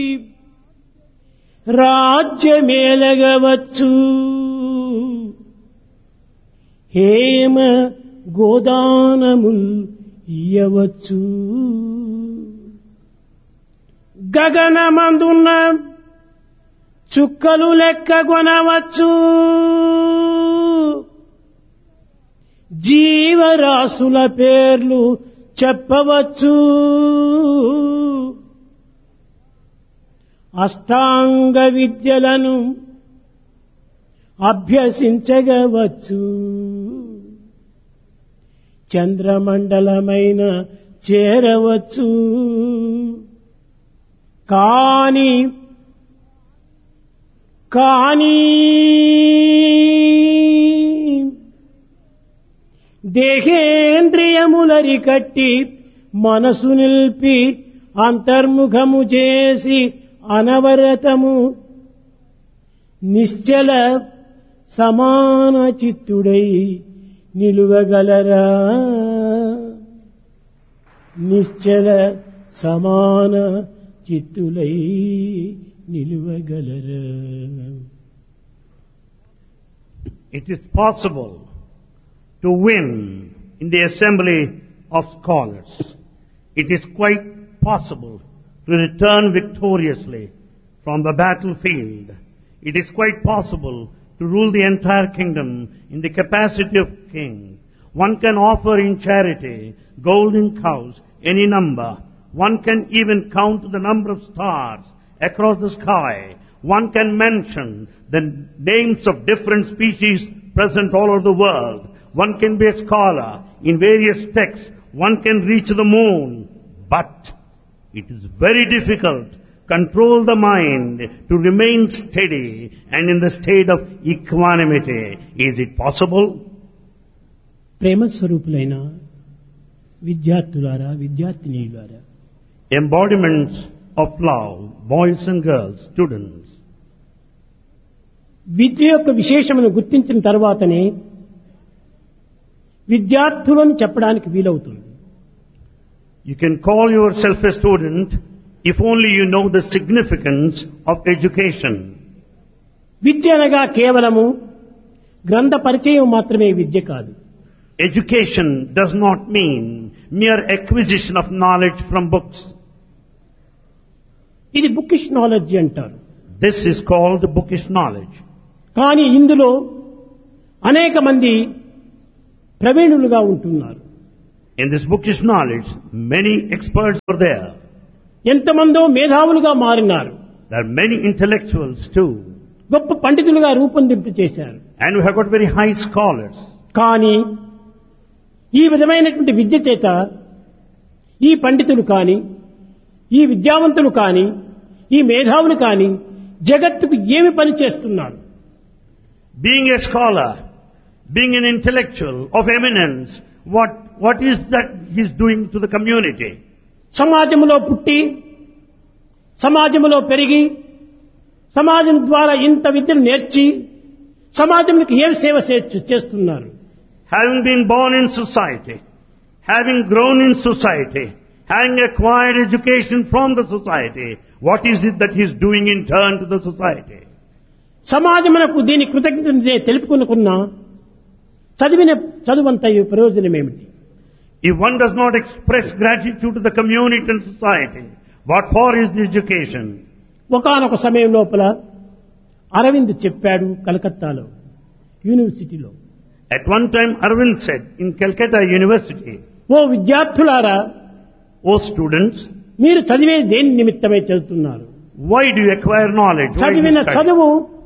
రాజ్యమేలగవచ్చు హేమ గోదానముల్ ఇయ్యవచ్చు గగనమందున్న చుక్కలు లెక్కగొనవచ్చు జీవరాశుల పేర్లు చెప్పవచ్చు అష్టాంగ విద్యలను అభ్యసించగవచ్చు చంద్రమండలమైన చేరవచ్చు కానీ దేహేంద్రియములరికట్టి మనసు నిల్పి అంతర్ముఖము చేసి అనవరతము నిశ్చల సమాన చిత్తుడై నిలువగలరా నిశ్చల సమాన చిత్తులై నిలువగలరా. It is possible to win in the assembly of scholars. It is quite possible to return victoriously from the battlefield. It is quite possible to rule the entire kingdom in the capacity of king. One can offer in charity golden cows, any number. One can even count the number of stars across the sky. One can mention the names of different species present all over the world. One can be a scholar in various texts. One can reach the moon. But it is very difficult to control the mind to remain steady and in the state of equanimity. Is it possible? ప్రేమ స్వరూపులైన విద్యార్థులారా విద్యార్థినీలారా, Embodiments of love, boys and girls, students. విద్య యొక్క విశేషమును గుర్తించిన తర్వాతనే విద్యార్థులను చెప్పడానికి వీలవుతుంది. You can call yourself a student if only you know the significance of education. విద్య అనగా కేవలము గ్రంథ పరిచయం మాత్రమే విద్య కాదు. Education does not mean mere acquisition of knowledge from books. ఇది బుకిష్ నాలెడ్జ్ అంటారు. This is called bookish knowledge. కానీ ఇందులో అనేక మంది ప్రవీణులుగా ఉంటున్నారు. In this bookish knowledge, many experts are there. ఎంతమందో మేధావులుగా మారినారు. There are many intellectuals too. గొప్ప పండితులుగా రూపొందింపు చేశారు. And we have got very high scholars. కానీ ఈ విధమైనటువంటి విద్య చేత ఈ పండితులు కానీ ఈ విద్యావంతులు కానీ ఈ మేధావులు కానీ జగత్తుకు ఏమి పని చేస్తున్నారు? Being a scholar, being an intellectual of eminence, what is that he is doing to the community? సమాజంలో పుట్టి సమాజంలో పెరిగి సమాజం ద్వారా ఇంత విద్యను నేర్చి సమాజంకి ఏ సేవ చేస్తున్నారు? Having been born in society, having grown in society, having acquired education from the society, what is it that he is doing in turn to the society? సమాజమునకు దీని కృతజ్ఞత తెలుపుకునుకున్నా చదివిన చదువంత ప్రయోజనం ఏమిటి? If one does not express gratitude to the community and society, what for is the education? ఒకానొక సమయం లోపల అరవింద్ చెప్పాడు కలకత్తాలో యూనివర్సిటీలో. At one time Arvind said in Calcutta University, ఓ విద్యార్థులారా, O students, మీరు చదివే దేని నిమిత్తమై చదువుతున్నారు? why do you acquire knowledge? Why do you చదివిన study? చదువు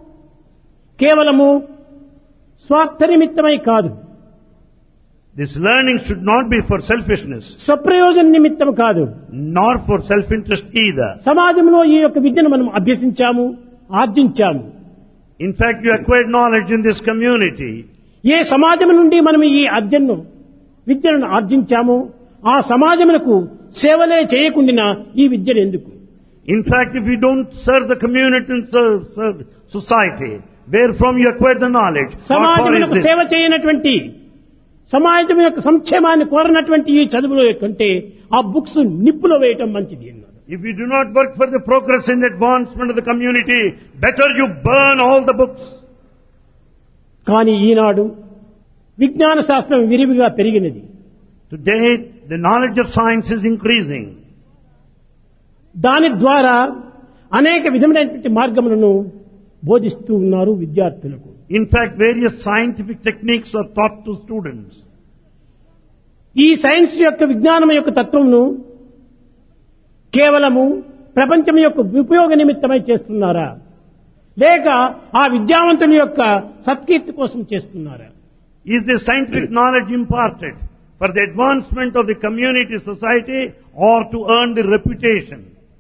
కేవలము స్వార్థ నిమిత్తమై కాదు, This learning should not be for selfishness, స్వప్రయోజన నిమిత్తం కాదు, nor for self-interest either. సమాజంలో ఈ యొక్క విద్యను మనం అభ్యసించాము, ఆర్జించాము. In fact, you acquired knowledge in this community. ఏ సమాజం నుండి మనం ఈ విద్యను ఆర్జించామో ఆ సమాజమునకు సేవలే చేయకుండా ఈ విద్యను ఎందుకు? In fact, if you don't serve the community and serve society, where from you acquired the knowledge, what for is సమాజమునకు this? సేవ చేయనటువంటి సమాజం యొక్క సంక్షేమాన్ని కోరనటువంటి ఈ చదువులో కంటే ఆ బుక్స్ నిప్పులో వేయటం మంచిది అన్నాడు. If you do not work for the progress and advancement of the community, better you burn all the books. కానీ ఈనాడు విజ్ఞాన శాస్త్రం విరివిగా పెరిగినది. Today, the knowledge of science is increasing. దాని ద్వారా అనేక విధమైనటువంటి మార్గములను బోధిస్తూ ఉన్నారు విద్యార్థులకు. In fact, various scientific techniques are taught to students. ఈ సైన్స్ యొక్క విజ్ఞానం యొక్క తత్వమును కేవలము ప్రపంచం యొక్క ఉపయోగ నిమిత్తమై చేస్తున్నారా, లేక ఆ విద్యావంతుల యొక్క సత్కీర్తి కోసం చేస్తున్నారా? Is the scientific knowledge imparted for the advancement of the community, society, or to earn the reputation?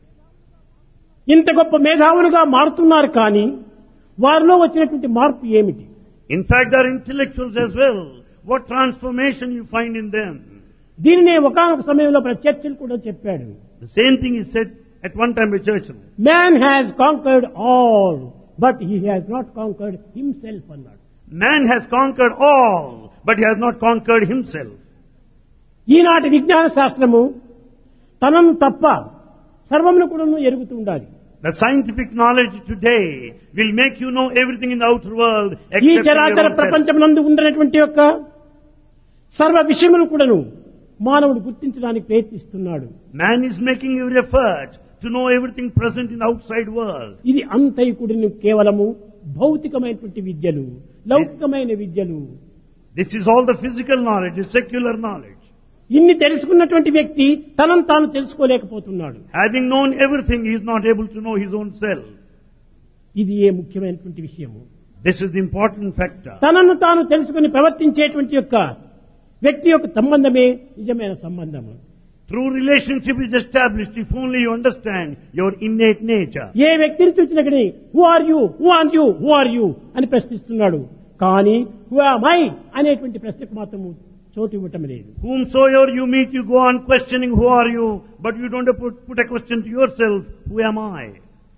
ఇంత గొప్ప మేధావులుగా మారుతున్నారు, కానీ వారిలో వచ్చినటువంటి మార్పు ఏమిటి? In fact, they are intellectuals as well. What transformation you find in them? దీనినే ఒకానొక సమయంలో చర్చిలు కూడా చెప్పాడు. The same thing is said at one time by Churchill. Man has conquered all, but he has not conquered himself అన్నాడు. Man has conquered all, but he has not conquered himself. ఈనాటి విజ్ఞాన శాస్త్రము తనను తప్ప సర్వమును కూడా ఎరుగుతూ ఉండాలి. The scientific knowledge today will make you know everything in the outer world ఈ except in చరాచర your own self. ప్రపంచమునందు ఉన్నటువంటి యొక్క సర్వ విషయములు కూడాను మానవుడు గుర్తించడానికి ప్రయత్నిస్తున్నాడు. Man is making every effort to know everything present in the outside world. ఇది అంతైకుడిని కేవలము భౌతికమైనటువంటి విద్యలు, లౌకికమైన విద్యలు. This is all the physical knowledge, the secular knowledge. ఇన్ని తెలుసుకున్నటువంటి వ్యక్తి తనను తాను తెలుసుకోలేకపోతున్నాడు. Having known everything, he is not able to know his own self. ఇది ఏ ముఖ్యమైనటువంటి విషయము. This is the important factor. తనను తాను తెలుసుకుని ప్రవర్తించేటువంటి యొక్క వ్యక్తి యొక్క సంబంధమే నిజమైన సంబంధము. True relationship is established if only you understand your innate nature. ఏ వ్యక్తిని చూసినక్కడి who are you, who are you, who are you అని ప్రశ్నిస్తున్నాడు, కానీ హూ ఆమ్ ఐ అనేటువంటి ప్రశ్నకు మాత్రము చోటు ఇవ్వటం లేదు. Whomsoever you meet, you go on questioning who are you, but you don't put a question to yourself, who am I?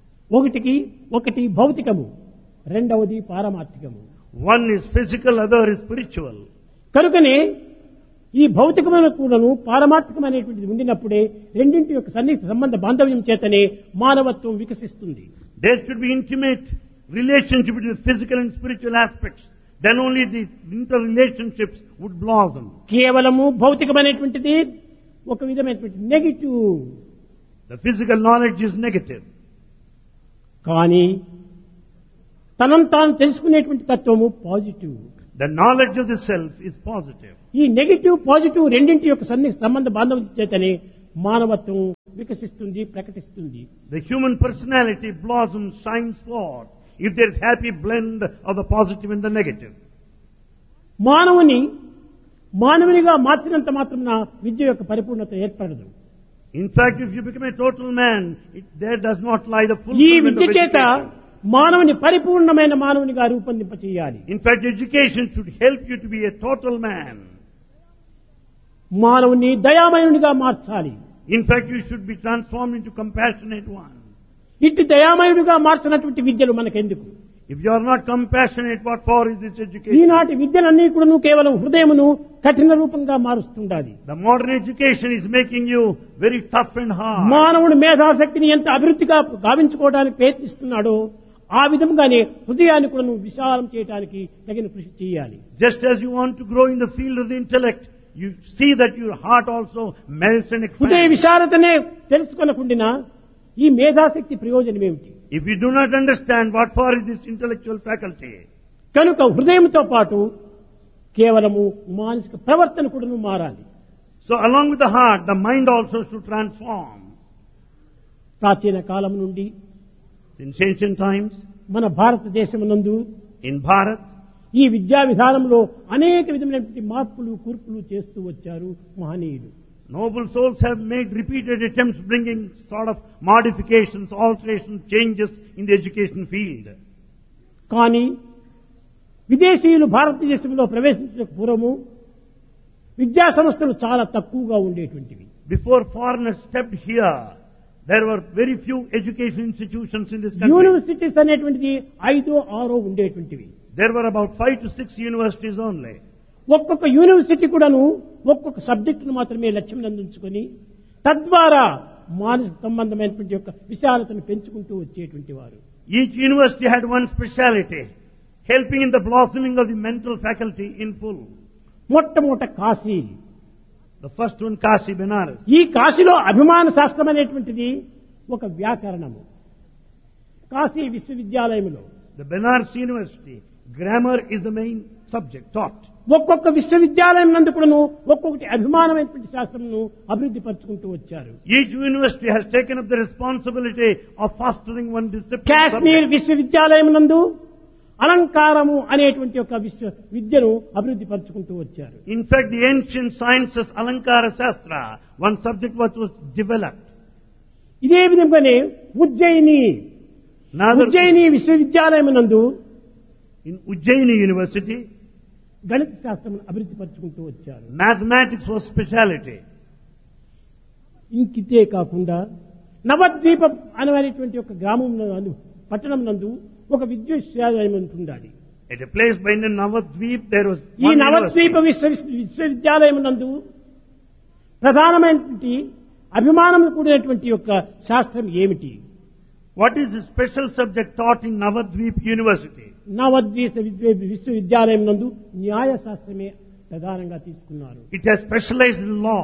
ఒకటి భౌతికము, రెండవది పారమార్థికము. One is physical, other is spiritual. కనుకనే ఈ భౌతికమైన కూడాను పారమార్థికమైనటువంటిది ఉండినప్పుడే రెండింటి యొక్క సన్నిహిత సంబంధ బాంధవ్యం చేతనే మానవత్వం వికసిస్తుంది. There should be intimate relationship between physical and spiritual aspects. Then only the interrelationships would blossom. కేవలము భౌతికమైనటువంటిది ఒక విధమైనటువంటి negative. The physical knowledge is negative. కానీ తనను తాను తెలుసుకునేటువంటి తత్వము positive. The knowledge of the self is positive. ఈ నెగిటివ్ పాజిటివ్ రెండింటి యొక్క సన్నిహిత సంబంధ బాంధవ్యం చేతనే మానవత్వం వికసిస్తుంది, ప్రకటిస్తుంది. The human personality blossoms, shines forth, if there is happy blend of the positive and the negative. మానవునిగా మార్చినంత మాత్రమున విద్య యొక్క పరిపూర్ణత ఏర్పడదు. In fact, if you become a total man, there does not lie the ఈ fulfillment Vidya of చేత education. మానవుని పరిపూర్ణమైన మానవునిగా రూపొందింప చేయాలి. In fact, education should help you to be a total man. మానవుని దయామయునిగా మార్చాలి. In fact, you should be transformed into compassionate one. ఇట్టి దయామయుడిగా మార్చినటువంటి విద్యలు మనకెందుకు? If you are not compassionate, what for is this education? ఈనాటి విద్యలన్నీ కూడా కేవలం హృదయమును కఠిన రూపంగా మారుస్తుండాలి. The modern education is making you very tough and hard. మానవుడు మేధాశక్తిని ఎంత అభివృద్ధిగా గావించుకోవడానికి ప్రయత్నిస్తున్నాడో ఆ విధంగానే హృదయాన్ని కూడా విశాలం చేయడానికి తగిన కృషి చేయాలి. Just as you want to grow in the field of the intellect, you see that your heart also melts and హృదయ expands. విశాలతనే తెలుసుకొనకుండా ఈ మేధాశక్తి ప్రయోజనం ఏమిటి? If you do not understand, what for is this intellectual faculty? కనుక హృదయంతో పాటు కేవలము మానసిక ప్రవర్తన కూడా మారాలి. So along with the heart, the mind also should transform. ప్రాచీన కాలం నుండి Since ancient times, మన భారతదేశమునందు in Bharat, ఈ విద్యా విధానంలో అనేక విధమైనటువంటి మార్పులు కూర్పులు చేస్తూ వచ్చారు మహనీయులు. noble souls have made repeated attempts bringing sort of modifications, alterations, changes in the education field. కానీ విదేశీయులు భారతదేశంలో ప్రవేశించిన పూర్వము విద్యా సంస్థలు చాలా తక్కువగా ఉండేటువంటివి. Before foreigners stepped here, there were very few education institutions in this country. Universities అనేటువంటిది 5-6 ఉండేటువంటివి. There were about 5 to 6 universities only. ఒక్కొక్క యూనివర్సిటీ కూడాను ఒక్కొక్క సబ్జెక్టును మాత్రమే లక్ష్యం అందించుకొని తద్వారా మానసిక సంబంధమైనటువంటి యొక్క విశాలతను పెంచుకుంటూ వచ్చేటువంటి వారు. Each university had one speciality, helping in the blossoming of the mental faculty in full. మొట్టమొదట Kashi. The first one, Kashi, Benares. ఈ కాశీలో అభిమాన శాస్త్రం అనేటువంటిది ఒక వ్యాకరణము. కాశీ విశ్వవిద్యాలయంలో The Benares University, grammar is the main subject taught. ఒక్కొక్క విశ్వవిద్యాలయం నందు కూడాను ఒక్కొక్కటి అభిమానమైనటువంటి శాస్త్రమును అభివృద్ధి పరుచుకుంటూ వచ్చారు. Each university has taken up the responsibility of fostering one discipline. Kashmir విశ్వవిద్యాలయం నందు అలంకారము అనేటువంటి ఒక విద్యను అభివృద్ధి పరుచుకుంటూ వచ్చారు. In fact, the ancient sciences, Alankara Shastra, one subject was developed. ఇదే విధంగానే ఉజ్జయిని విశ్వవిద్యాలయం నందు In Ujjaini University, గణిత శాస్త్రం అభివృద్ధి పరుచుకుంటూ వచ్చారు. mathematics was speciality. ఇంకితే కాకుండా నవద్వీపం అనేటువంటి ఒక గ్రామం పట్టణం నందు ఒక విశ్వవిద్యాలయం ఉండాలి. At a place by the Navadvip, there was ఈ one నవద్వీప university. విశ్వవిద్యాలయం నందు ప్రధానమైనటువంటి అభిమానం కూడినటువంటి యొక్క శాస్త్రం ఏమిటి? What is the special subject taught in Navadvip University? నవద్వీప విశ్వవిద్యాలయం నందు న్యాయ శాస్త్రమే ప్రధానంగా తీసుకున్నారు. It has specialized in law.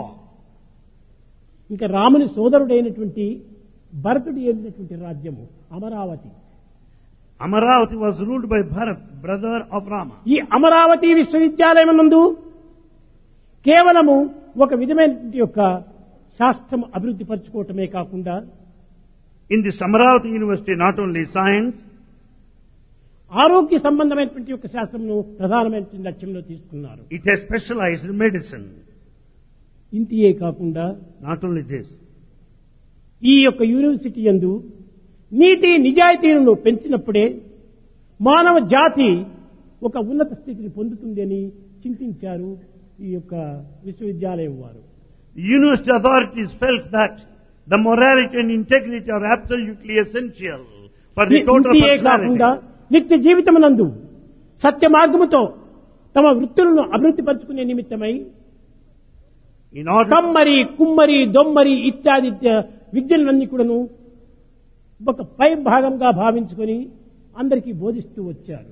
ఇంకా రాముని సోదరుడైనటువంటి భరతుడు ఏలినటువంటి రాజ్యము Amaravati. Amaravati was ruled by Bharat, brother of Rama. ఈ అమరావతి విశ్వవిద్యాలయం నందు కేవలము ఒక విధమైనటువంటి యొక్క శాస్త్రం అభివృద్ధి పరచుకోవటమే కాకుండా In this Amaravati University, not only science, ఆరోగ్య సంబంధమైనటువంటి యొక్క శాస్త్రంను ప్రధానమైనటువంటి లక్ష్యంలో తీసుకున్నారు. it has specialized in medicine. ఇంతియే కాకుండా Not only this, ఈ యొక్క యూనివర్సిటీ యందు నీతి నిజాయితీలను పెంచినప్పుడే మానవ జాతి ఒక ఉన్నత స్థితిని పొందుతుంది అని చింతించారు ఈ యొక్క విశ్వవిద్యాలయం వారు. the university authorities felt that the morality and integrity are absolutely essential for the total ఇంతియే కాకుండా personality. నిత్య జీవితమునందు సత్య మార్గముతో తమ వృత్తులను అభివృద్ధి పరుచుకునే నిమిత్తమై In order, కమ్మరి కుమ్మరి దొమ్మరి ఇత్యాది విద్యలన్నీ కూడాను ఒక పై భాగంగా భావించుకొని అందరికీ బోధిస్తూ వచ్చారు.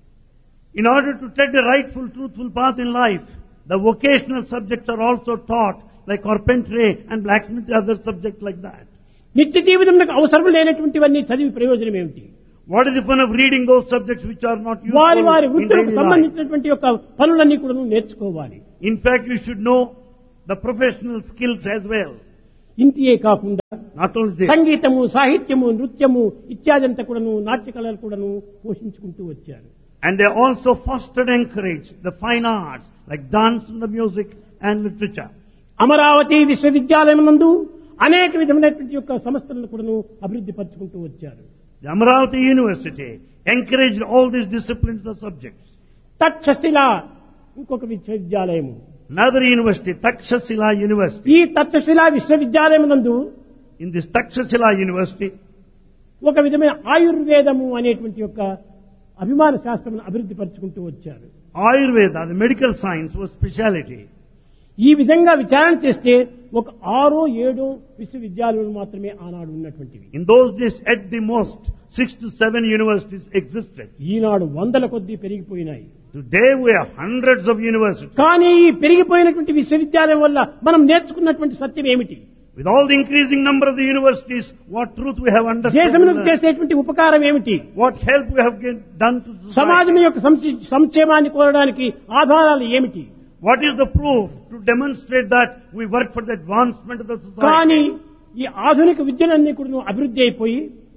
in order to take the rightful, truthful path in life, the vocational subjects are also taught, like carpentry and blacksmith, other subjects like that. నిత్య జీవితంలో అవసరం లేనటువంటివన్నీ చదివి ప్రయోజనం ఏమిటి? What is the fun of reading those subjects which are not useful వారి వారి in వృత్తులకు daily life? సంబంధించినటువంటి యొక్క పనులన్నీ కూడా నేర్చుకోవాలి. In fact, you should know the professional skills as well. ఇంతియే కాకుండా Not only this, సంగీతము సాహిత్యము నృత్యము ఇత్యాదంతా కూడాను నాట్య కళలు కూడాను పోషించుకుంటూ వచ్చారు. and they also fostered and encouraged the fine arts like dance and the music and literature. Amaravati విశ్వవిద్యాలయం నందు అనేక విధమైనటువంటి యొక్క సంస్థలను కూడాను అభివృద్ధి పరుచుకుంటూ వచ్చారు. The Amaravati University encouraged all these disciplines and subjects. Takshashila ఇంకొక విశ్వవిద్యాలయము. Another university, Takshashila University. ఈ తక్షశిల విశ్వవిద్యాలయం నందు In this Takshashila University, ఒక విధమైన ఆయుర్వేదము అనేటువంటి యొక్క అభిమాన శాస్త్రం అభివృద్ధి పరుచుకుంటూ వచ్చారు. Ayurveda, the medical science, was speciality. ఈ విధంగా విచారణ చేస్తే ఒక 6-7 విశ్వవిద్యాలయాలు మాత్రమే ఆనాడు ఉన్నటువంటివి. In those days, at the most, 6 to 7 universities existed. ఈనాడు వందల కొద్దీ పెరిగిపోయినాయి. Today we have hundreds of universities. కానీ ఈ పెరిగిపోయినటువంటి విశ్వవిద్యాలయం వల్ల మనం నేర్చుకున్నటువంటి సత్యం ఏమిటి? With all the increasing number of the universities, what truth we have understood? దేశమునకు చేసేటువంటి ఉపకారం ఏమిటి? What help we have done to సమాజం society? యొక్క సంక్షేమాన్ని కోరడానికి ఆధారాలు ఏమిటి? What is the proof to demonstrate that we work for the advancement of the కానీ society? ఈ ఆధునిక విద్యలన్నీ కూడా అభివృద్ధి అయిపోయి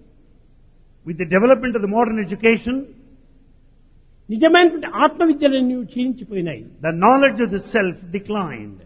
With the development of the modern education, నిజమైనటువంటి ఆత్మ విద్యలన్నీ క్షీణించిపోయినాయి. the knowledge of the self declined.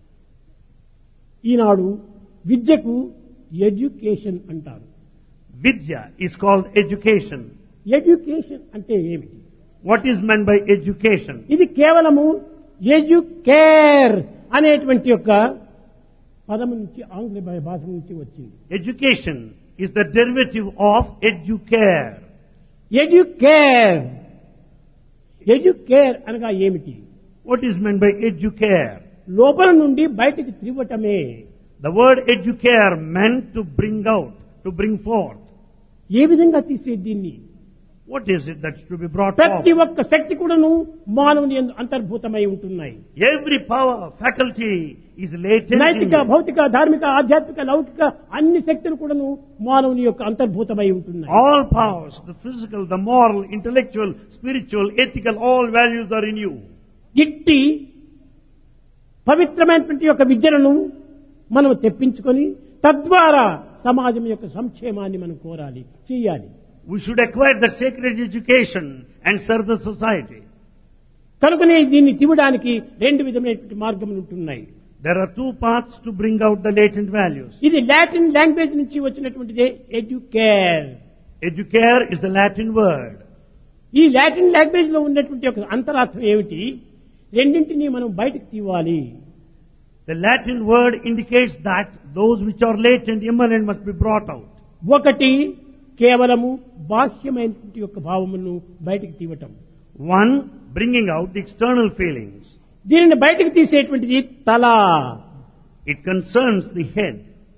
ఈనాడు విద్యకు ఎడ్యుకేషన్ అంటారు. Vidya is called education. Education అంటే ఏమిటి? What is meant by education? ఇది కేవలము ఎడ్యుకేర్ అనేటువంటి యొక్క పదం నుంచి ఆంగ్ల భాష నుంచి వచ్చింది. Education is the derivative of educare. Educare educare అనగా ఏమిటి? What is meant by educare? లోపల నుండి బయటికి త్రివ్వటమే. The word educare meant to bring out, to bring forth. ఏ విధంగా తీసేది దీన్ని? What is it that's to be brought ప్రతి forward? ఒక్క శక్తి కూడాను మానవుని యందు అంతర్భూతమై ఉంటున్నాయి. Every power, faculty is latent in నైతిక, you. భౌతిక, ధార్మిక, ఆధ్యాత్మిక, లౌకిక అన్ని శక్తులు కూడాను మానవుని యొక్క అంతర్భూతమై ఉంటున్నాయి. All powers, the physical, the moral, intellectual, spiritual, ethical, all values are in you. ఇట్టి పవిత్రమైనటువంటి యొక్క విద్యలను మనం తెప్పించుకొని తద్వారా సమాజం యొక్క సంక్షేమాన్ని మనం కోరాలి, చేయాలి. We should acquire that sacred education and serve the society. కనుకనే దీన్ని తివడానికి రెండు విధమైనటువంటి మార్గములు ఉంటున్నాయి. There are two paths to bring out the latent values. ఇది లాటిన్ లాంగ్వేజ్ నుంచి వచ్చినటువంటిదే educare. Educare is the Latin word. ఈ లాటిన్ లాంగ్వేజ్ లో ఉన్నటువంటి ఒక అంతరార్థం ఏమిటి? రెండింటినీ మనం బయటకు తీవాలి. The Latin word indicates that those which are latent, immanent must be brought out. ఒకటి కేవలము బాహ్యమైనటువంటి యొక్క భావములను బయటకు తీయటం. One, bringing out the external feelings. దీనిని బయటకు తీసేటువంటిది తల. It concerns the head.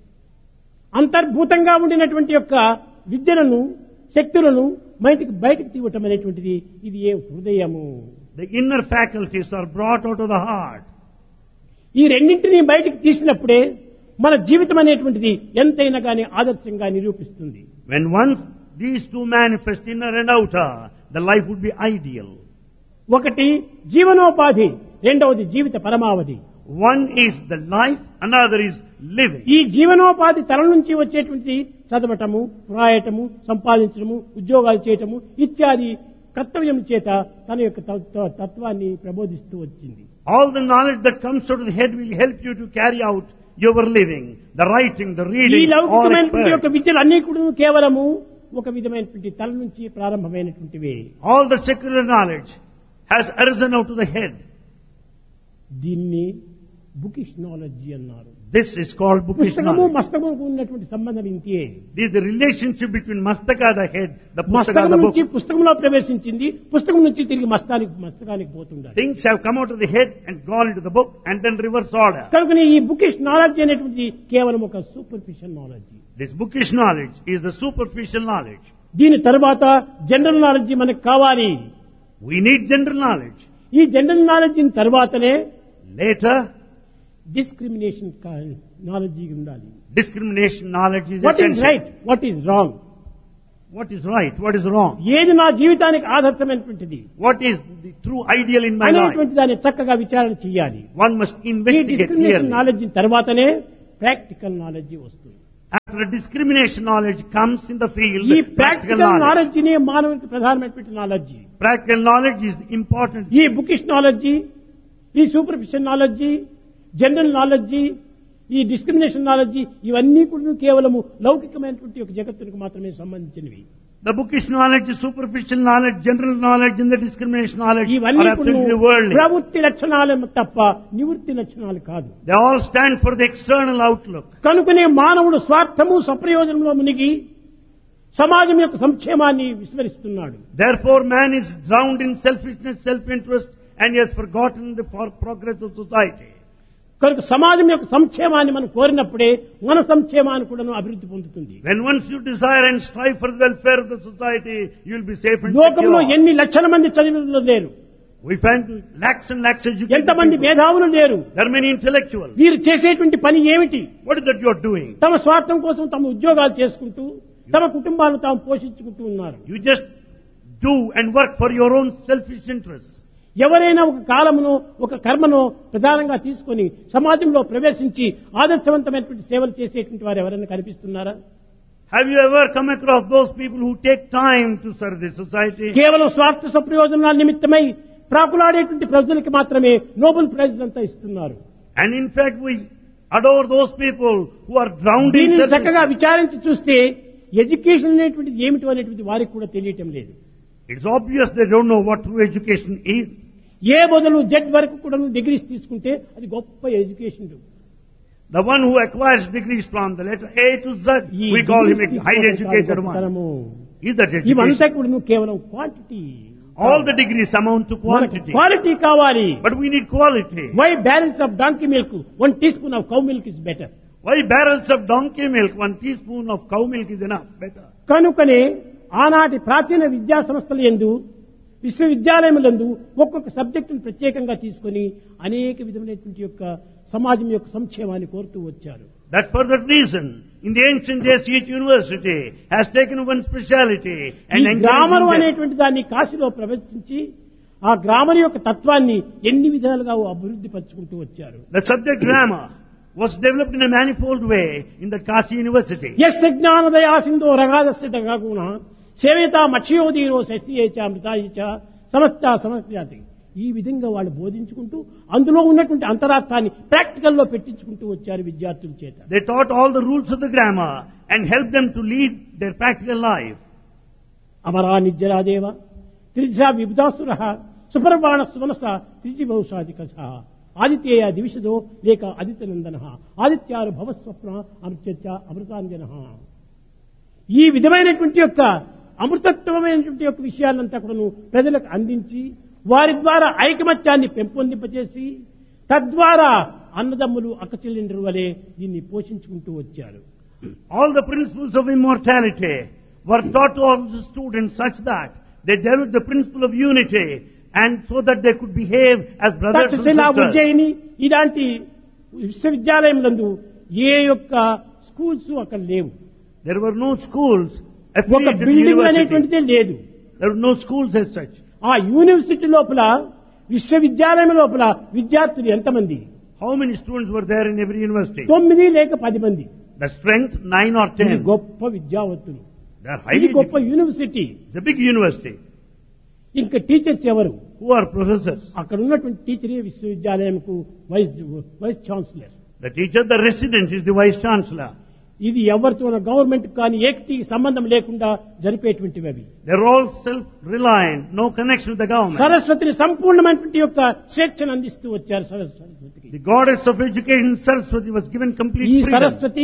అంతర్భూతంగా ఉండినటువంటి యొక్క విద్యలను, శక్తులను బయటకు తీయటం అనేటువంటిది ఇది ఏ హృదయము. The inner faculties are brought out of the heart. ఈ రెండింటినీ బయటకు తీసినప్పుడే మన జీవితం అనేటువంటిది ఎంతైనా కానీ ఆదర్శంగా నిరూపిస్తుంది. When once these two manifest, inner and outer, the life would be ideal. ఒకటి జీవనోపాధి, రెండవది జీవిత పరమావధి. One is the life, another is living. ఈ జీవనోపాధి తల నుంచి వచ్చేటువంటి చదవటము, వ్రాయటము, సంపాదించడము, ఉద్యోగాలు చేయటము ఇత్యాది కర్తవ్యం చేత తన యొక్క తత్వాన్ని ప్రబోధిస్తూ వచ్చింది. All the knowledge that comes out of the head will help you to carry out your living, the writing, the ఈ reading, all లౌకికమైనటువంటి యొక్క expert. విద్యలు అన్ని కూడా కేవలము ఒక విధమైనటువంటి తల నుంచి ప్రారంభమైనటువంటివే. All the secular knowledge has arisen out of the head. దీన్ని బుకిష్ నాలెడ్జీ అన్నారు. This is called bookish పుస్తకము knowledge. మస్తకముకు ఉన్నటువంటి సంబంధం ఇంతే. This is the relationship between mastaka, the head, the pustaka, మస్తకం the book. నుంచి పుస్తకంలో ప్రవేశించింది, పుస్తకం నుంచి తిరిగి మస్తకానికి పోతుండాలి. Things have come out of the head and gone into the book and then reverse order. కనుక ఈ బుకిష్ నాలెడ్జ్ అనేటువంటి కేవలం ఒక superficial knowledge. This bookish knowledge is the superficial knowledge. దీని తర్వాత జనరల్ నాలెడ్జ్ మనకు కావాలి. We need general knowledge. ఈ జనరల్ నాలెడ్జ్ తర్వాతనే Later, డిస్క్రిమినేషన్ నాలెడ్జ్ ఉండాలి. discrimination knowledge is what is essential. Right, what is wrong, What is right? What is wrong? ఏది నా జీవితానికి ఆదర్శమైనటువంటిది What is the true ideal in my life? అనేటువంటి దాన్ని చక్కగా విచారణ చేయాలి. One must ఈ investigate డిస్క్రిమినేషన్ clearly. నాలెడ్జ్ తర్వాతనే ప్రాక్టికల్ నాలెడ్జ్ వస్తుంది. After discrimination knowledge comes in the field, ఈ practical ప్రాక్టికల్ knowledge. నాలెడ్జ్ నే మానవునికి ప్రధానమైనటువంటి knowledge. Practical knowledge is important. ఈ బుకిష్ నాలెడ్జ్, ఈ సూపర్ఫిషియల్ నాలెడ్జ్, జనరల్ నాలెడ్జ్, ఈ డిస్క్రిమినేషన్ నాలెడ్జ్ ఇవన్నీ కూడా కేవలము లౌకికమైనటువంటి ఒక జగత్తునికి మాత్రమే సంబంధించినవి. The bookish knowledge, superficial knowledge, general knowledge, and the discrimination knowledge ఇవన్నీ are absolutely worldly. ప్రవృత్తి లక్షణాలు తప్ప నివృత్తి లక్షణాలు కాదు. They all stand for the external outlook. కనుకనే మానవుడు స్వార్థము సప్రయోజనంలో మునిగి సమాజం యొక్క సంక్షేమాన్ని విస్మరిస్తున్నాడు. Therefore, man is drowned in selfishness, self-interest, and he has forgotten the progress of society. కనుక సమాజం యొక్క సంక్షేమాన్ని మనం కోరినప్పుడే మన సంక్షేమాన్ని కూడా అభివృద్ధి పొందుతుంది. When once you desire and strive for the welfare of the society, you will be safe and లోకంలో secure. ఎన్ని లక్షల మంది చదివిన లేరు, We find lakhs and lakhs educated ఎంతమంది people. మేధావులు లేరు. There are many intellectuals. వీరు చేసేటువంటి పని ఏమిటి? What is that you are doing? తమ స్వార్థం కోసం తమ ఉద్యోగాలు చేసుకుంటూ తమ కుటుంబాలను తాము పోషించుకుంటూ ఉన్నారు. You just do and work for your own selfish interests. ఎవరైనా ఒక కాలమును, ఒక కర్మను ప్రధానంగా తీసుకొని సమాజంలో ప్రవేశించి ఆదర్శవంతమైనటువంటి సేవలు చేసేటువంటి వారు ఎవరైనా కనిపిస్తున్నారా? Have you ever come across those people who take time to serve the society? కేవలం స్వార్థ సప్రయోజనాల నిమిత్తమై ప్రాకులాడేటువంటి ప్రజలకు మాత్రమే నోబెల్ ప్రైజ్ అంతా ఇస్తున్నారు. And in fact, we adore those people who are drowned in దీనిని selfish. చక్కగా విచారించి చూస్తే ఎడ్యుకేషన్ అనేటువంటిది ఏమిటి అనేటువంటి వారికి కూడా తెలియటం లేదు. It's obvious they don't know what true education is. ఏ మొదలు జెడ్ వరకు కూడా డిగ్రీస్ తీసుకుంటే అది గొప్ప education. The one who acquires degrees from the letter A to Z, we call him a highly educated one. Is that ఇవంతా education? కూడా కేవలం quantity. All the degrees amount to quantity. Quality కావాలి. But we need quality. Why balance of donkey milk 1 teaspoon of cow milk is better. Why barrels of donkey milk? 1 teaspoon of cow milk is enough. Better. కనుకనే ఆనాటి ప్రాచీన విద్యా సంస్థల యందు విశ్వవిద్యాలయములందు ఒక్కొక్క సబ్జెక్టును ప్రత్యేకంగా తీసుకొని అనేక విధమైనటువంటి యొక్క సమాజం యొక్క సంక్షేమాన్ని కోరుతూ వచ్చారు. That for that reason, in the ancient days, each university has taken one speciality and ఈ గ్రామర్ encouraged them. అనేటువంటి దాన్ని కాశీలో ప్రవేశించి ఆ గ్రామర్ యొక్క తత్వాన్ని ఎన్ని విధాలుగా అభివృద్ధి పరుచుకుంటూ వచ్చారు. The subject grammar was developed in a manifold way in the Kashi University. యస్య జ్ఞానదయా సింధో రగాదస్య దగాగుణ సేవేత మక్షయోదీరో శశియేచ మృతాయిచ సమస్త సమస్యాతి. ఈ విధంగా వాళ్ళు బోధించుకుంటూ అందులో ఉన్నటువంటి అంతరార్థాన్ని ప్రాక్టికల్లో పెట్టించుకుంటూ వచ్చారు విద్యార్థుల చేత. They taught all the rules of the grammar and helped them to lead their practical life. Amara నిజ్జరాదేవ త్రిజా విబుధాసుర సుపర్వాణ సుమనస త్రిజి బహుశాధిక ఆదిత్యేయ దివిషదో లేక ఆదిత్యనందన ఆదిత్యారు భవస్వప్న అమృత్య అమృతాంజన. ఈ విధమైనటువంటి యొక్క అమృతత్వమైనటువంటి యొక్క విషయాలంతా కూడా ప్రజలకు అందించి వారి ద్వారా ఐకమత్యాన్ని పెంపొందింపచేసి తద్వారా అన్నదమ్ములు అక్కచెల్లెండ్రు వలె దీన్ని పోషించుకుంటూ వచ్చారు. All the principles of immortality were taught to all the students such that they developed the principle of unity and so that they could behave as brothers and Takshashila sisters. Ujjaini ఇలాంటి విశ్వవిద్యాలయంలందు ఏ యొక్క స్కూల్స్ అక్కడ లేవు. There were no schools ఒక affiliated to the building university. అనేటువంటిదే లేదు. There were no schools as such. ఆ university లోపల విశ్వవిద్యాలయం లోపల విద్యార్థులు ఎంతమంది? How many students were there in every university? 9 లేక 10 మంది. The strength 9 or ఇది 10. గొప్ప విద్యావంతులు. They are ఇది highly గొప్ప educated. University. It's a big university. ఇంకా టీచర్స్ ఎవరు? Who are professors? అక్కడ ఉన్నటువంటి టీచరే విశ్వవిద్యాలయంకు vice chancellor. The teacher, the resident is the vice chancellor. ఇది ఎవరితో గవర్నమెంట్ కానీ ఏకటి సంబంధం లేకుండా జరిపేటువంటివి అవి. They're all self-reliant, no connection with the government. సరస్వతిని సంపూర్ణమైనటువంటి యొక్క స్వేచ్ఛను అందిస్తూ వచ్చారు సరస్వతికి. The goddess of education, Saraswati, was given complete ఈ freedom. సరస్వతి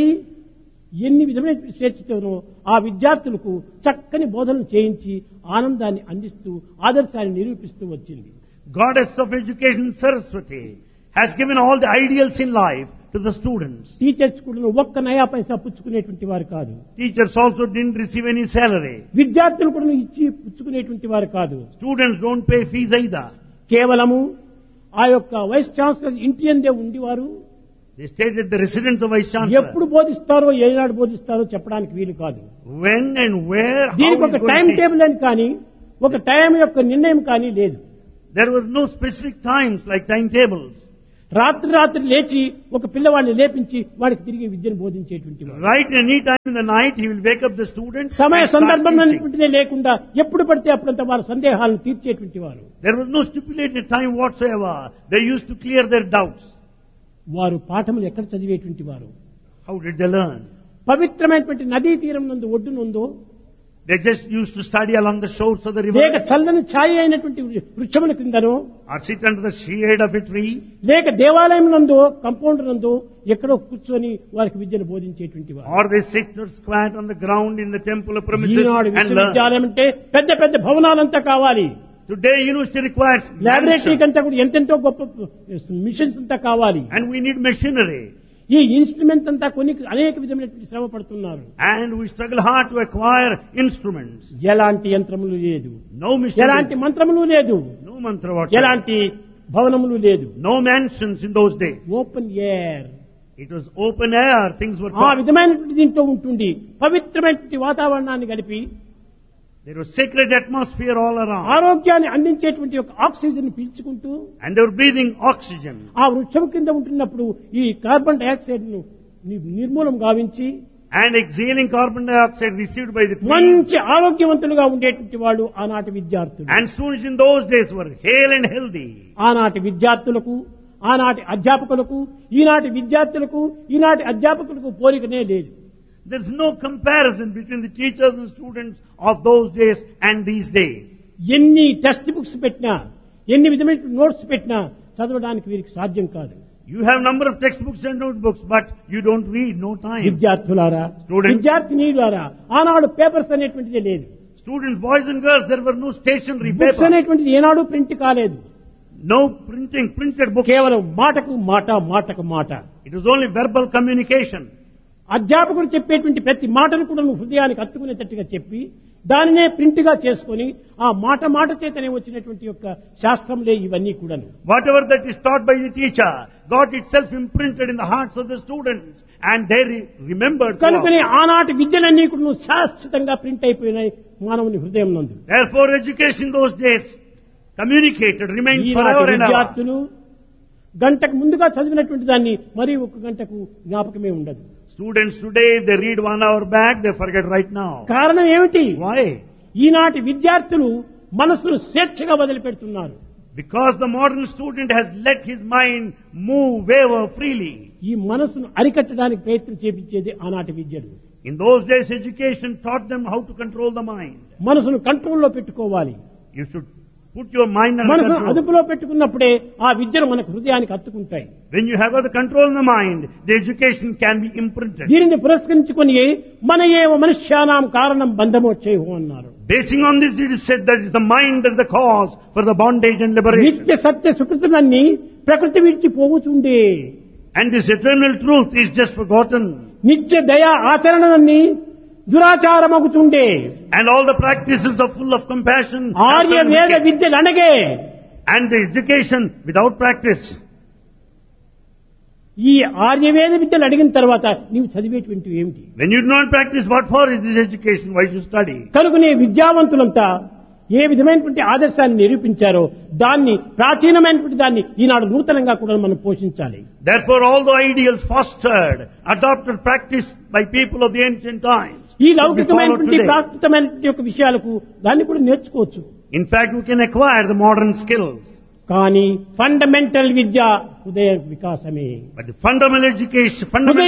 ఎన్ని విధమైన స్వేచ్ఛతోనో ఆ విద్యార్థులకు చక్కని బోధనలు చేయించి ఆనందాన్ని అందిస్తూ ఆదర్శాన్ని నిరూపిస్తూ వచ్చింది. Goddess of education, Saraswati, has given all the ideals in life to the students. Teachers కూడా ఒక్క నయా పైసా పుచ్చుకునేటువంటి వారు కాదు. Teachers also didn't receive any salary. విద్యార్థులు కూడా ఇచ్చి పుచ్చుకునేటువంటి వారు కాదు. Students don't pay fees either. కేవలము ఆ యొక్క వైస్ ఛాన్సలర్ ఇంటి అందే ఉండివారు. They stayed at the residence of vice chancellor. ఎప్పుడు బోధిస్తారో ఏనాడు బోధిస్తారో చెప్పడానికి వీలు కాదు. When and where, how దీనికి is ఒక going time to teach. Table అని కానీ ఒక టైం యొక్క నిర్ణయం కానీ లేదు. There were no specific times like timetables. రాత్రి లేచి ఒక పిల్లవాడిని లేపించి వాడికి తిరిగి విద్యను బోధించేటువంటి వాడు. Right any time in the night, he will wake up the students. సమయ and start సందర్భం teaching. అనేటువంటిదే లేకుండా ఎప్పుడు పడితే అప్పుడంతా వారి సందేహాలను తీర్చేటువంటి వారు. There was no stipulated time whatsoever. They used to clear their doubts. వారు పాఠములు ఎక్కడ చదివేటువంటి వారు? How did they learn? పవిత్రమైనటువంటి నదీ తీరం నందు ఒడ్డునుందో They just used to study along the shores of the river, లేక చల్లని ఛాయ అయినటువంటి వృక్షముల కిందనో or sit under the shade of a tree, లేక దేవాలయం నందో కంపౌండ్ నందో ఎక్కడో కూర్చొని వారికి విద్యను బోధించేటువంటి వారు. or they sit or squat on the ground in the temple premises Eenadu and learn. విశ్వవిద్యాలయం అంటే పెద్ద పెద్ద భవనాలంతా కావాలి. Today, university requires laboratory mansion, కంటే కూడా ఎంతెంతో గొప్ప మిషన్స్ అంతా కావాలి. and we need machinery. ఈ ఇన్స్ట్రుమెంట్ అంతా కొన్ని అనేక విధమైనటువంటి శ్రమ పడుతున్నారు. And we struggle hard to acquire instruments. ఎలాంటి యంత్రములు లేదు, No machinery, ఎలాంటి మంత్రములు లేదు, no mantra whatsoever, ఎలాంటి భవనములు లేదు. no mansions in those days. Open air It was open air, things were ఆ taught. విధమైనటువంటి దీంట్లో ఉంటుండి పవిత్రమైనటువంటి వాతావరణాన్ని కలిపి There was sacred atmosphere all around. ఆరోగ్యాన్ని అందించేటువంటి ఒక oxygen పీల్చుకుంటూ And they were breathing oxygen. ఆ వృక్షం కింద ఉంటున్నప్పుడు ఈ కార్బన్ డైఆక్సైడ్ ను నిర్మూలం గావించి And exhaling carbon dioxide received by the trees. మంచి ఆరోగ్యవంతులుగా ఉండేటువంటి వాళ్ళు ఆనాటి విద్యార్థులు. And students in those days were hale and healthy. ఆనాటి విద్యార్థులకు ఆనాటి అధ్యాపకులకు ఈనాటి విద్యార్థులకు ఈనాటి అధ్యాపకులకు పోలికనే లేదు. There's no comparison between the teachers and students of those days and these days. ఎన్ని టెక్స్ట్ బుక్స్ పెట్టినా ఎన్ని విధమైన నోట్స్ పెట్టినా చదవడానికి వీరికి సాధ్యం కాదు. You have number of textbooks and notebooks, but you don't read, no time. విద్యార్థులారా, Students. విద్యార్థినీలారా, ఆనాడు పేపర్స్ అనేటువంటిది లేదు. Students, boys and girls, there were no stationery books paper. అనేటువంటిది ఏనాడు ప్రింట్ కాలేదు. No printing, printed books. కేవలం మాటకు మాట, మాటకు మాట. It was only verbal communication. అధ్యాపకుడు చెప్పేటువంటి ప్రతి మాటను కూడా నువ్వు హృదయానికి హత్తుకునేటట్టుగా చెప్పి దానినే ప్రింట్గా చేసుకొని ఆ మాట చేతనే వచ్చినటువంటి యొక్క శాస్త్రంలే ఇవన్నీ కూడాను. Whatever that is taught by the teacher got itself imprinted in the hearts of the students and they remembered. కనుకనే ఆనాటి విద్యలన్నీ కూడా శాశ్వతంగా ప్రింట్ అయిపోయినాయి మానవుని హృదయం నందు. Therefore education those days communicated, remained forever and ever. విద్యార్థులు గంటకు ముందుగా చదివినటువంటి దాన్ని మరి ఒక గంటకు జ్ఞాపకమే ఉండదు. Students today, if they read 1 hour back, they forget right now. కారణం ఏమిటి? Why? ఈనాటి విద్యార్థులు మనసును స్వేచ్ఛగా వదిలిపెడుతున్నారు. Because the modern student has let his mind move, waver freely. ఈ మనసును అరికట్టడానికి ప్రయత్నం చేపించేది ఆనాటి విద్యలు. In those days, education taught them how to control the mind. మనసును కంట్రోల్లో పెట్టుకోవాలి. You should put your mind under మనసును control. అదుపులో పెట్టుకున్నప్పుడే ఆ విద్యను మనకు హృదయానికి హత్తుకుంటాయి. When you have got the control in the mind, the education can be imprinted. దీనిని పురస్కరించుకొని మన ఏవ మనుష్యానాం కారణం బంధమోక్షేహో అన్నారు. Basing on this, it is said that it's the mind that is the cause for the bondage and liberation. నిత్య సత్య సుకృతులన్నీ ప్రకృతి విడిచి పోవుచుండే. And this eternal truth is just forgotten. నిత్య దయా ఆచరణలన్నీ దురాచారమగుచుండే. And all the practices are full of compassion. Arya వేద విద్యలు అనగే. And the education without practice. ఈ ఆర్యవేద విద్యలు అడిగిన తర్వాత నీవు చదివేటువంటి ఏమిటి? When you do not practice, what for is this education? Why should you study? కనుకనే విద్యావంతులంతా ఏ విధమైనటువంటి ఆదర్శాన్ని నిరూపించారో దాన్ని ప్రాచీనమైనటువంటి దాన్ని ఈనాడు నూతనంగా కూడా మనం పోషించాలి. Therefore, all the ideals fostered, adopted, practiced by people of the ancient times. ఈ లౌకికమైనటువంటి ప్రాకృతమైనటువంటి యొక్క విషయాలకు దాన్ని కూడా నేర్చుకోవచ్చు. In fact, we can acquire the modern skills. కానీ ఫండమెంటల్ విద్య హృదయ వికాసమే. But the fundamental education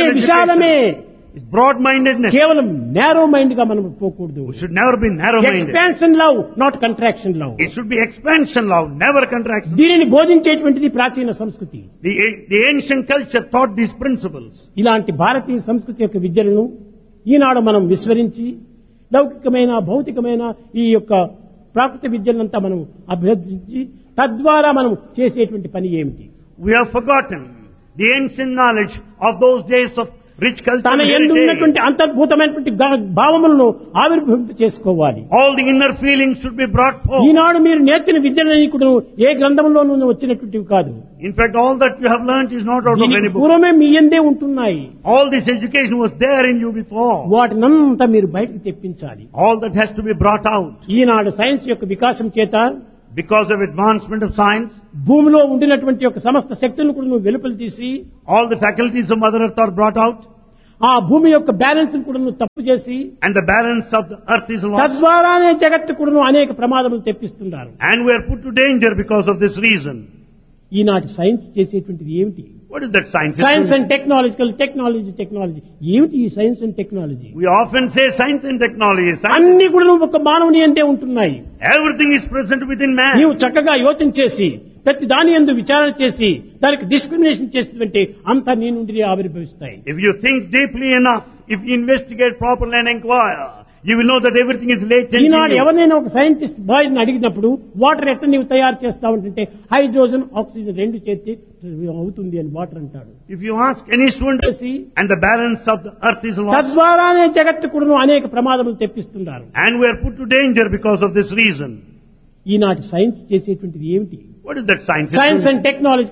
is broad-mindedness. కేవలం నేరో మైండ్ గా మనం పోకూడదు. We should never be narrow-minded. Expansion love, not contraction love. It should be expansion love, never contraction. దీనిని బోధించేటువంటిది ప్రాచీన సంస్కృతి. The ancient culture taught these principles. ఇలాంటి భారతీయ సంస్కృతి యొక్క విద్యలను ఈనాడు మనం విస్మరించి లౌకికమైన భౌతికమైన ఈ యొక్క ప్రాకృత విద్యలంతా మనం అభ్యర్థించి తద్వారా మనం చేసేటువంటి పని ఏమిటి? We have forgotten the ancient knowledge of those days of rich culture. తన యందు ఉన్నటువంటి అంతర్భూతమైనటువంటి భావములను ఆవిర్భవింప చేసుకోవాలి. All the inner feelings should be brought forth. ఈనాడు మీరు నేర్చిన విద్యలని కూడా ఏ గ్రంథంలోనూ వచ్చినటువంటివి కాదు. In fact, all that you have learnt is not out of any book. పూర్వమే మీ యందే ఉంటున్నాయి. All this education was there in you before. వాటినంతా మీరు బయటకు తెప్పించాలి. All that has to be brought out. Eenadu science యొక్క వికాసం చేత Because of advancement of science, భూమిలో ఉండినటువంటి యొక్క సమస్త శక్తులను కూడా నువ్వు వెలుపల తీసి all the faculties of Mother Earth are brought out. ఆ భూమి యొక్క బ్యాలెన్స్ కూడా నువ్వు తప్పు చేసి And the balance of the earth is lost. తద్వారానే జగత్తు కూడా అనేక ప్రమాదములు తెప్పిస్తున్నారు. And we are put to danger because of this reason. ఈనాటి సైన్స్ చేసేటువంటిది ఏమిటి? What is that science? Science and technology ఏమిటి? ఈ science and technology We often say science and technology. అన్ని కూడా ఒక మానవుని అంతే ఉంటున్నాయి. Everything is present within man. నీవు చక్కగా యోచన చేసి ప్రతి దాని యందు విచారణ చేసి దానికి డిస్క్రిమినేషన్ చేస్తుంటే అంతా నీ నుండి ఆవిర్భవిస్తాయి. If you think deeply enough, if you investigate properly and inquire, you will know that everything is latent in Eenadu you. ఎవరినైనా ఒక సైంటిస్ట్ బాయ్స్ ని అడిగినప్పుడు వాటర్ ఎట్లా నీవు తయారు చేస్తావంటే హైడ్రోజన్ ఆక్సిజన్ రెండు చేస్తే అవుతుంది అని వాటర్ అంటాడు. If you ask any student, and the balance of the earth is lost, తద్వారానే జగత్తు కూడా అనేక ప్రమాదములు తెప్పిస్తున్నారు. and we are put to danger because of this reason. ఈనాటి సైన్స్ చేసేటువంటిది ఏమిటి? What is that science? Science and technology